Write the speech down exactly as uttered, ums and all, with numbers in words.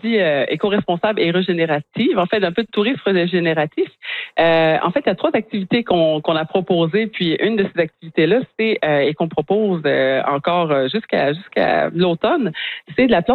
dit euh, éco-responsable et régénérative. En fait, un peu de tourisme régénératif. Euh, en fait, il y a trois activités qu'on, qu'on a proposées. Puis une de ces activités-là, c'est euh, et qu'on propose euh, encore jusqu'à jusqu'à l'automne, c'est de la